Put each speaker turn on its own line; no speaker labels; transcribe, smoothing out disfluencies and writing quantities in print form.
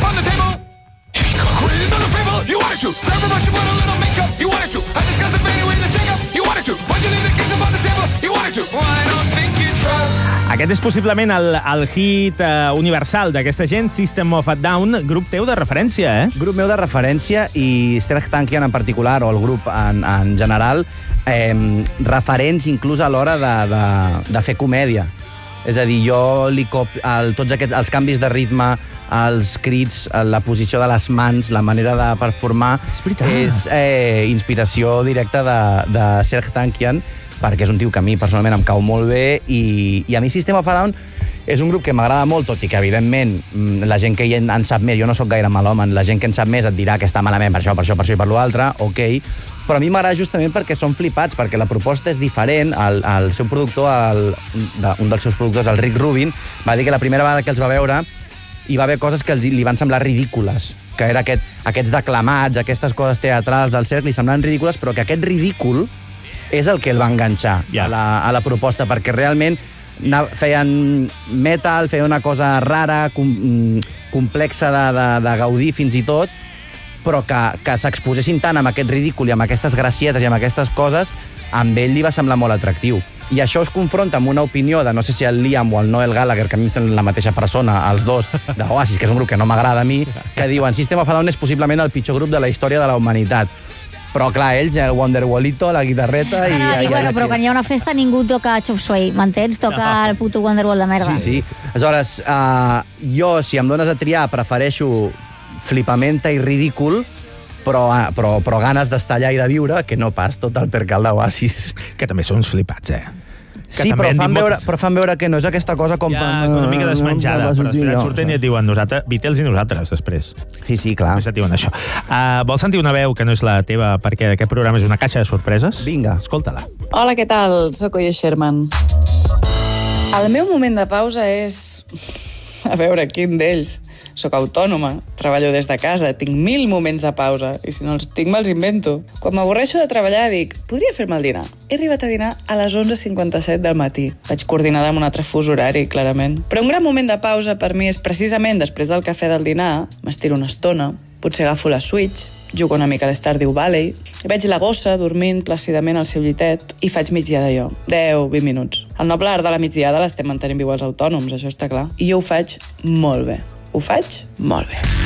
on the table. Create another fable, you wanted to. Grab a brush and put a little makeup, you wanted to. I discussed the baby with the shake-up, you wanted to. Why'd you leave the kids on the table, you wanted to. Well, I don't think you trust. Aquest és possiblement el hit universal d'aquesta gent, System of a Down, grup teu de referència, eh?
Grup meu de referència i Serj Tankian en particular, o el grup en general, referents inclús a l'hora de fer comèdia. És a dir, jo li tots aquests els canvis de ritme, els crits, la posició de les mans, la manera de performar, és inspiració directa de Serj Tankian, perquè és un tio que a mi personalment em cau molt bé i a mi System of a Down és un grup que m'agrada molt, tot i que evidentment la gent que en sap més, jo no sóc gaire malòmen, la gent que en sap més et dirà que està malament per això i per l'altre, ok, però a mi m'agrada justament perquè són flipats, perquè la proposta és diferent. El seu productor, un dels seus productors, el Rick Rubin, va dir que la primera vegada que els va veure hi va haver coses que li van semblar ridícules, que era aquests declamats, aquestes coses teatrals del Serj li semblaven ridícules, però que aquest ridícul és el que el va enganxar a la proposta, perquè realment feien metal, feien una cosa rara, complexa de gaudir fins i tot, però que s'exposessin tant amb aquest ridícul i amb aquestes gracietes i amb aquestes coses, amb ell li va semblar molt atractiu. I això es confronta amb una opinió de, no sé si el Liam o el Noel Gallagher, que a mi són la mateixa persona, els dos, d'Oasis, que és un grup que no m'agrada a mi, que diuen System of a Down és possiblement el pitjor grup de la història de la humanitat. Però, clar, ells, el Wonderwallito, la guitarreta...
I bueno, però quan hi ha una festa ningú toca Chop Suey, m'entens? Toca el puto Wonderwall de merda.
Sí. Aleshores, jo, si em dones a triar, prefereixo flipamenta i ridícul, però ganes d'estar allà i de viure, que no pas tot el percal d'Oasis.
Que també són uns flipats, eh?
Sí, però fan veure que no és aquesta cosa com...
Ja, una mica desmenjada, però després et surten i et diuen Beatles i nosaltres, després.
Sí, clar.
Després et diuen això. Vols sentir una veu que no és la teva, perquè aquest programa és una caixa de sorpreses?
Vinga.
Escolta-la.
Hola, què tal? Soc Oye Sherman. El meu moment de pausa és... A veure, quin d'ells? Soc autònoma, treballo des de casa, tinc 1000 moments de pausa, i si no els tinc me'ls invento. Quan m'avorreixo de treballar dic, podria fer-me el dinar. He arribat a dinar a les 11:57 del matí. Vaig coordinada amb un altre fus horari, clarament. Però un gran moment de pausa per mi és precisament després del cafè del dinar, m'estiro una estona, potser agafo la Switch, jugo una mica a l'Stardew Valley, i veig la gossa dormint plàcidament al seu llitet i faig migdiada jo, 10-20 minuts. El noble art de la migdiada l'estem mantenint viu els autònoms, això està clar. I jo ho faig molt bé. Ho faig molt bé.